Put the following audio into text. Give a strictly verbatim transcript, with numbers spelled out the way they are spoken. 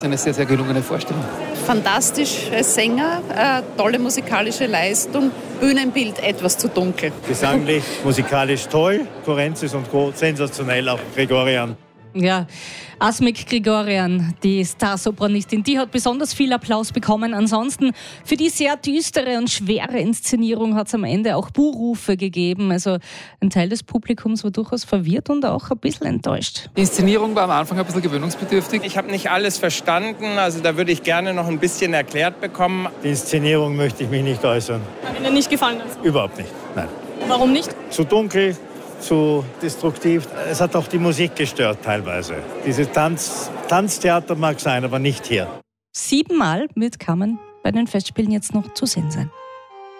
Eine sehr, sehr gelungene Vorstellung. Fantastische Sänger, äh, tolle musikalische Leistung, Bühnenbild etwas zu dunkel. Gesanglich, musikalisch toll, Kurenzis und Co. sensationell, auch Gregorian. Ja, Asmik Grigorian, die Starsopranistin, die hat besonders viel Applaus bekommen. Ansonsten für die sehr düstere und schwere Inszenierung hat es am Ende auch Buhrufe gegeben. Also ein Teil des Publikums war durchaus verwirrt und auch ein bisschen enttäuscht. Die Inszenierung war am Anfang ein bisschen gewöhnungsbedürftig. Ich habe nicht alles verstanden, also da würde ich gerne noch ein bisschen erklärt bekommen. Die Inszenierung möchte ich mich nicht äußern. Hat Ihnen nicht gefallen? Also? Überhaupt nicht, nein. Warum nicht? Zu dunkel, zu destruktiv. Es hat auch die Musik gestört teilweise. Dieses Tanz, Tanztheater mag sein, aber nicht hier. Siebenmal wird Carmen bei den Festspielen jetzt noch zu sehen sein.